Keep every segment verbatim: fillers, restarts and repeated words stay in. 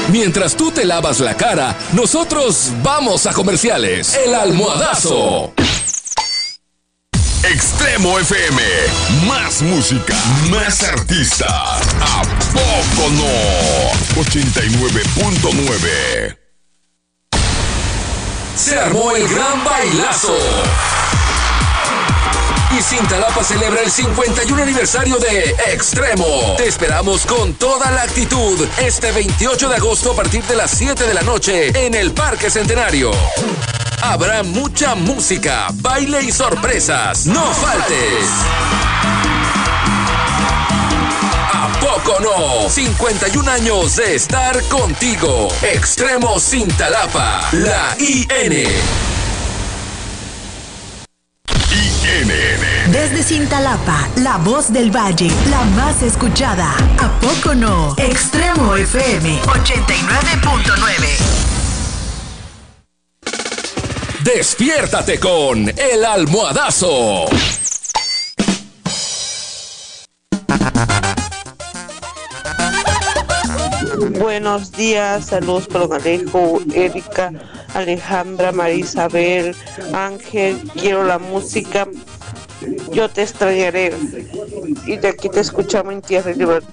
Mientras tú te lavas la cara, nosotros vamos a comerciales. El Almohadazo. Extremo F M, más música, más artistas. ¿A poco no? ochenta y nueve punto nueve. Se armó el gran bailazo. Y Cintalapa celebra el cincuenta y uno aniversario de Extremo. Te esperamos con toda la actitud este veintiocho de agosto a partir de las siete de la noche en el Parque Centenario. Habrá mucha música, baile y sorpresas. ¡No faltes! ¿A poco no? cincuenta y un años de estar contigo. Extremo Cintalapa, la I N. I N. Desde Cintalapa, la voz del valle, la más escuchada. ¿A poco no? Extremo F M ochenta y nueve punto nueve. Despiértate con el Almohadazo. Buenos días, saludos para Don Alejo, Erika, Alejandra, María Isabel, Ángel, quiero la música, yo te extrañaré. Y de aquí te escuchamos en Tierra y Libertad.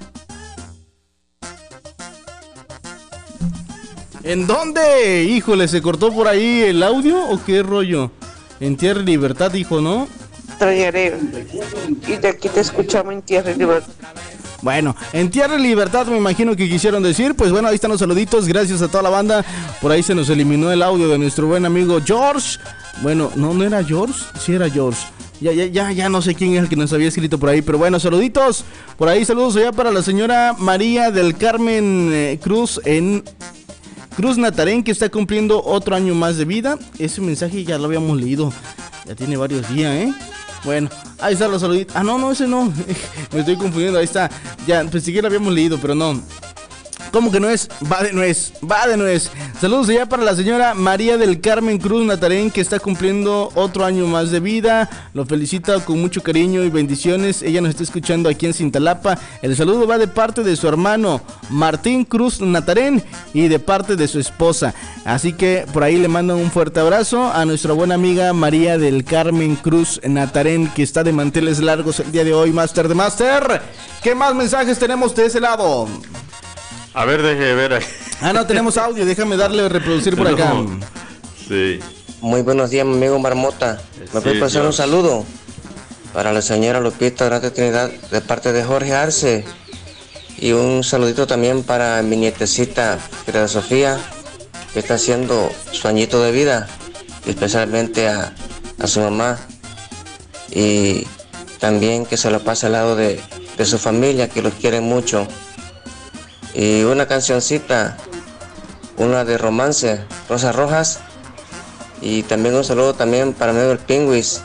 ¿En dónde? Híjole, ¿se cortó por ahí el audio o qué rollo? En Tierra y Libertad, dijo, ¿no? Extrañaré. Y de aquí te escuchamos en Tierra y Libertad. Bueno, en Tierra y Libertad me imagino que quisieron decir. Pues bueno, ahí están los saluditos, gracias a toda la banda. Por ahí se nos eliminó el audio de nuestro buen amigo George. Bueno, no, no era George, sí era George. Ya, ya, ya, ya no sé quién es el que nos había escrito por ahí, pero bueno, saluditos. Por ahí saludos allá para la señora María del Carmen eh, Cruz en Cruz Natarén, que está cumpliendo otro año más de vida. Ese mensaje ya lo habíamos leído, ya tiene varios días, ¿eh? Bueno, ahí está los saluditos. Ah, no, no, ese no. Me estoy confundiendo, ahí está. Ya, pues siquiera lo habíamos leído, pero no. ¿Cómo que no es? Va de nuez, va de nuez. Saludos allá para la señora María del Carmen Cruz Natarén, que está cumpliendo otro año más de vida. Lo felicita con mucho cariño y bendiciones. Ella nos está escuchando aquí en Cintalapa. El saludo va de parte de su hermano Martín Cruz Natarén y de parte de su esposa. Así que por ahí le mando un fuerte abrazo a nuestra buena amiga María del Carmen Cruz Natarén, que está de manteles largos el día de hoy. Master de Master, ¿qué más mensajes tenemos de ese lado? A ver, deje ver ahí. Ah, no, tenemos audio, déjame darle a reproducir por acá. No. Sí. Muy buenos días, mi amigo Marmota. ¿Me Sí, puede pasar claro. un saludo? Para la señora Lupita Grande Trinidad, de parte de Jorge Arce. Y un saludito también para mi nietecita, Frida Sofía, que está haciendo su añito de vida. Y especialmente a, a su mamá. Y también que se lo pase al lado de, de su familia, que los quiere mucho. Y una cancioncita, una de romance, Rosas Rojas. Y también un saludo también para Miguel Pingüis.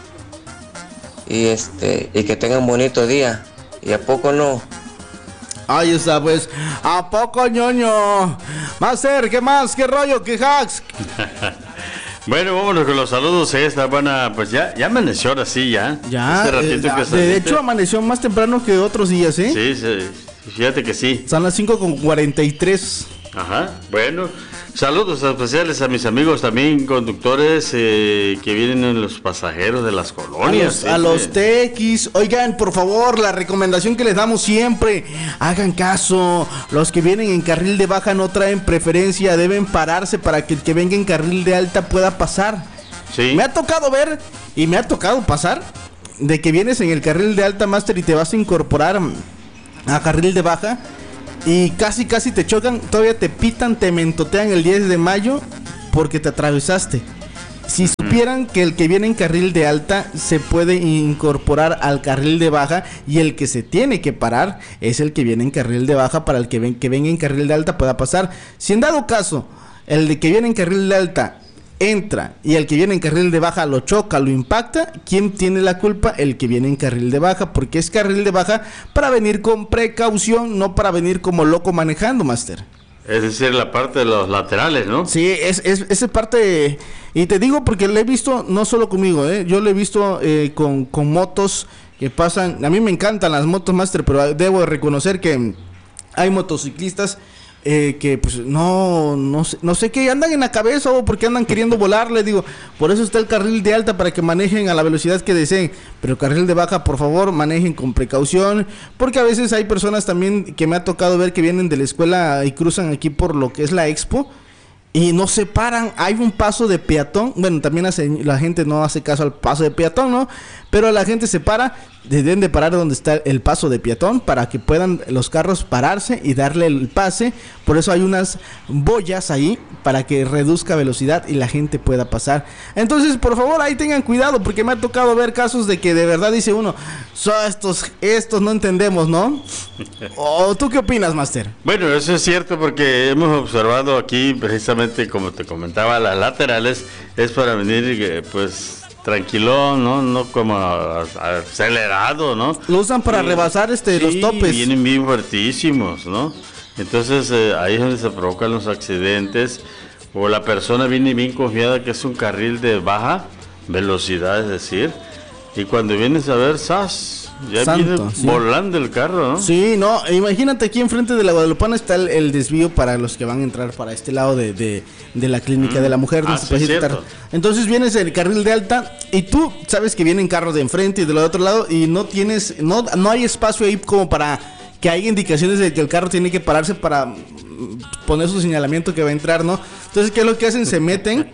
Y este, y que tengan un bonito día. Y a poco no. Ahí está, pues. ¿A poco, ñoño? Master, ¿qué más? ¿Qué rollo? ¿Qué hacks? Bueno, vámonos con los saludos. Esta buena, pues ya, ya amaneció ahora sí, ya. Ya, Este ratito eh, que de saliste. hecho amaneció más temprano que otros días, ¿eh? Sí, sí, fíjate que sí. Son las cinco con cuarenta y tres. Ajá, bueno. Saludos especiales a mis amigos también conductores eh, que vienen en los pasajeros de las A colonias. los, a eh, los eh. T X, oigan, por favor, la recomendación que les damos siempre, hagan caso, los que vienen en carril de baja no traen preferencia, deben pararse para que el que venga en carril de alta pueda pasar. Sí. Me ha tocado ver y me ha tocado pasar de que vienes en el carril de alta, Master, y te vas a incorporar a carril de baja y casi casi te chocan, todavía te pitan, te mentotean el diez de mayo porque te atravesaste. Si supieran que el que viene en carril de alta se puede incorporar al carril de baja y el que se tiene que parar es el que viene en carril de baja para el que, ven, que venga en carril de alta pueda pasar. Si en dado caso el de que viene en carril de alta entra y el que viene en carril de baja lo choca, lo impacta, ¿quién tiene la culpa? El que viene en carril de baja, porque es carril de baja para venir con precaución, no para venir como loco manejando, Master. Es decir, la parte de los laterales, ¿no? Sí, es, es, esa parte, y te digo porque lo he visto no solo conmigo, ¿eh? Yo lo he visto eh, con, con motos que pasan, a mí me encantan las motos, Master, pero debo de reconocer que hay motociclistas eh, que pues no, no sé, no sé qué andan en la cabeza o porque andan queriendo volar, les digo, por eso está el carril de alta para que manejen a la velocidad que deseen, pero el carril de baja, por favor, manejen con precaución, porque a veces hay personas también que me ha tocado ver que vienen de la escuela y cruzan aquí por lo que es la Expo, y no se paran, hay un paso de peatón, bueno, también hace, la gente no hace caso al paso de peatón, ¿no? Pero la gente se para, deben de parar donde está el paso de peatón para que puedan los carros pararse y darle el pase, por eso hay unas boyas ahí para que reduzca velocidad y la gente pueda pasar. Entonces, por favor, ahí tengan cuidado, porque me ha tocado ver casos de que de verdad dice uno, so, estos, estos no entendemos, ¿no? ¿O tú qué opinas, Master? Bueno, eso es cierto porque hemos observado aquí precisamente, como te comentaba, las laterales es para venir, eh, pues, tranquilón, ¿no? No como acelerado, ¿no? Lo usan para sí, rebasar este, sí, los topes. Vienen bien fuertísimos, ¿no? Entonces, eh, ahí es donde se provocan los accidentes, o la persona viene bien confiada que es un carril de baja velocidad, es decir, y cuando vienes a ver, ¡zas! Ya Santo, viene sí. volando el carro, ¿no? Sí, no, imagínate aquí enfrente de la Guadalupana está el, el desvío para los que van a entrar para este lado de, de, de la clínica mm. de la mujer. Ah, sí, cierto. Entonces vienes en el carril de alta y tú sabes que vienen carros de enfrente y del otro lado y no tienes, no, no hay espacio ahí como para que haya indicaciones de que el carro tiene que pararse para poner su señalamiento que va a entrar, ¿no? Entonces, ¿qué es lo que hacen? Se meten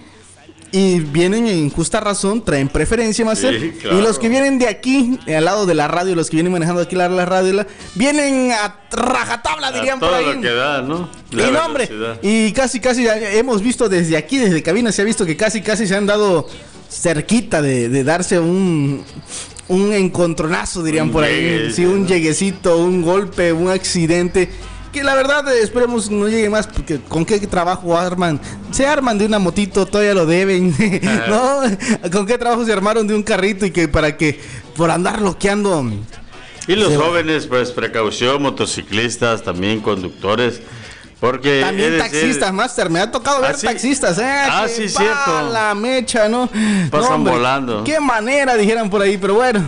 y vienen en justa razón, traen preferencia, Master. Sí, claro. Y los que vienen de aquí, al lado de la radio, los que vienen manejando aquí la, la radio, la, vienen a rajatabla, dirían por ahí. Todo lo que da, ¿no? La y no, hombre, y casi, casi hemos visto desde aquí, desde cabina, se ha visto que casi, casi se han dado cerquita de, de darse un... un encontronazo, dirían un por ahí. Llegue, sí, un lleguecito, un golpe, un accidente. Que la verdad, eh, esperemos no llegue más, porque con qué trabajo arman. Se arman de una motito, todavía lo deben, ¿no? Con qué trabajo se armaron de un carrito y que para que, por andar bloqueando. Y los jóvenes, pues precaución, motociclistas, también conductores. Porque también taxistas, decir, Master, me ha tocado ver ¿ah, sí? taxistas, eh. Ah, sí, cierto. La mecha, ¿no? Pasan no, hombre, volando. Qué manera, dijeran por ahí, pero bueno.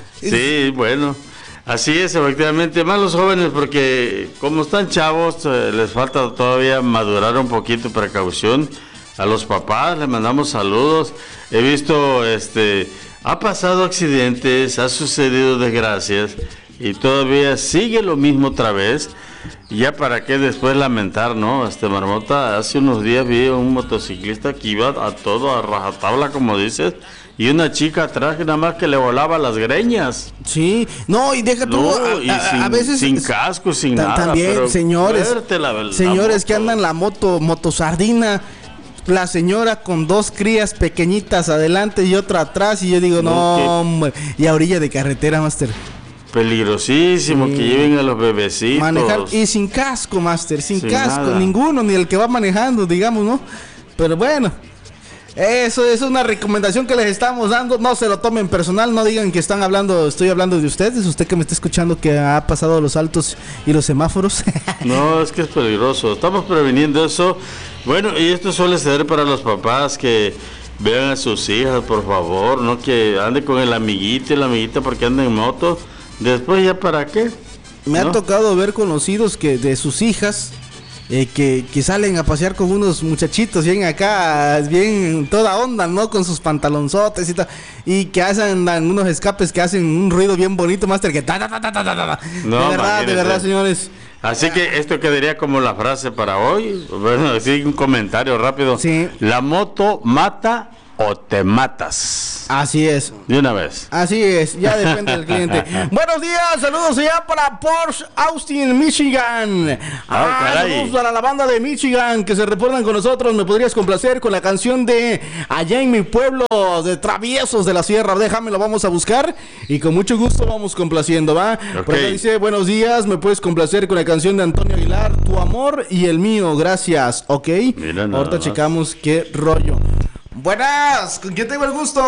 Sí, bueno. Así es, efectivamente, más los jóvenes, porque como están chavos, eh, les falta todavía madurar un poquito, precaución. A los papás les mandamos saludos. He visto, este, ha pasado accidentes, ha sucedido desgracias, y todavía sigue lo mismo otra vez. Ya para qué después lamentar, ¿no? Este Marmota, hace unos días vi a un motociclista que iba a todo, a rajatabla, como dices, y una chica atrás que nada más que le volaba las greñas. Sí, no, y deja tú, no, a, y a, sin, a veces sin casco, sin ta, nada. También, pero señores, la, la señores moto. que andan la moto, motosardina, la señora con dos crías pequeñitas adelante y otra atrás, y yo digo, no, no hombre, y a orilla de carretera, Master. Peligrosísimo, sí. Que lleven a los bebecitos. Manejar, y sin casco, Master, sin, sin casco, nada. Ninguno, ni el que va manejando, digamos, ¿no? Pero bueno, eso es una recomendación que les estamos dando. No se lo tomen personal, no digan que están hablando, estoy hablando de ustedes. Usted que me está escuchando que ha pasado los altos y los semáforos. No, es que es peligroso, estamos preveniendo eso. Bueno, y esto suele ser para los papás que vean a sus hijas, por favor, no que ande con el amiguito y la amiguita porque anda en moto. Después, ¿ya para qué? Me ¿no? ha tocado ver conocidos que de sus hijas eh, que, que salen a pasear con unos muchachitos bien acá, bien toda onda, ¿no? Con sus pantalonzotes y tal, y que hacen unos escapes que hacen un ruido bien bonito, Master, que ta ta ta ta ta ta. No, de verdad, de verdad, señores. Así que esto quedaría como la frase para hoy. Bueno, así un comentario rápido. Sí. La moto mata o te matas. Así es. De una vez. Así es, ya depende del cliente. Buenos días, saludos allá para Porsche Austin, Michigan. Ah, ah saludos para la banda de Michigan que se reportan con nosotros. ¿Me podrías complacer con la canción de Allá en mi pueblo de Traviesos de la Sierra? Déjame, lo vamos a buscar y con mucho gusto vamos complaciendo, ¿va? Okay. Por acá dice, buenos días, ¿me puedes complacer con la canción de Antonio Aguilar? Tu amor y el mío, gracias. Ok, mira, ahorita más. Checamos qué rollo. Buenas, ¿con quién tengo el gusto?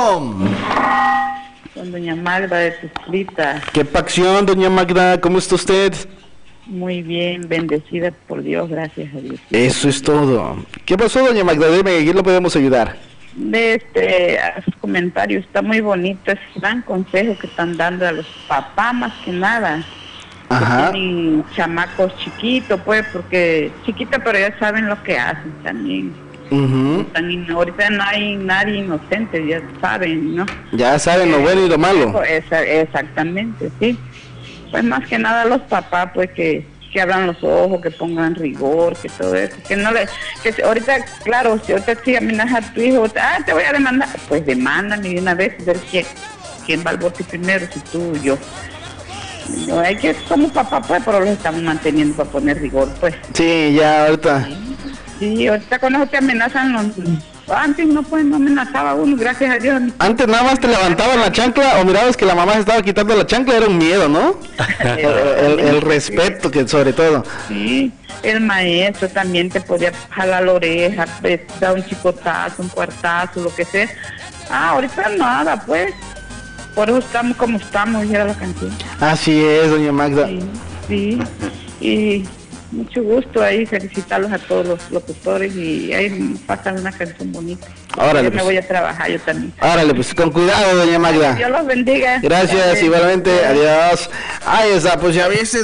Con doña Magda de Tuzlita. ¿Qué pacción, doña Magda? ¿Cómo está usted? Muy bien, bendecida por Dios, gracias a Dios. Eso es todo. ¿Qué pasó, doña Magda? Dime, ¿quién lo podemos ayudar? De este, a sus comentarios, está muy bonito, es un gran consejo que están dando a los papás más que nada. que tienen chamacos chiquitos, pues, porque chiquitos, pero ya saben lo que hacen también. Uh-huh. Ahorita no hay nadie inocente, ya saben, ¿no? Ya saben eh, lo bueno y lo malo. Esa, exactamente, sí. Pues más que nada los papás, pues, que, que abran los ojos, que pongan rigor, que todo eso. Que no le, que ahorita, claro, si ahorita sí amenazas a tu hijo, ah, te voy a demandar, pues demandan y de una vez, ver quién, quién va al bote primero, si tú o yo. No, hay que, somos papás, pues, pero los estamos manteniendo para poner rigor, pues. Sí, ya ahorita. Sí. Sí, ahorita con eso te amenazan los... Antes no, pues, no amenazaba uno, gracias a Dios. Antes nada más te levantaban la chancla o mirabas que la mamá se estaba quitando la chancla, era un miedo, ¿no? el, el, el respeto, que sobre todo. Sí, el maestro también te podía jalar la oreja, pues, dar un chicotazo, un cuartazo, lo que sea. Ah, ahorita nada, pues. Por eso estamos como estamos, ya la canción. Así es, doña Magda. Sí, sí. Y... mucho gusto ahí, felicitarlos a todos los locutores y ahí pasan una canción bonita. Órale, yo pues. me voy a trabajar yo también. Órale, pues con cuidado, doña Magda. Dios los bendiga. Gracias, Gracias. Igualmente, adiós. Ahí está, pues ya viste.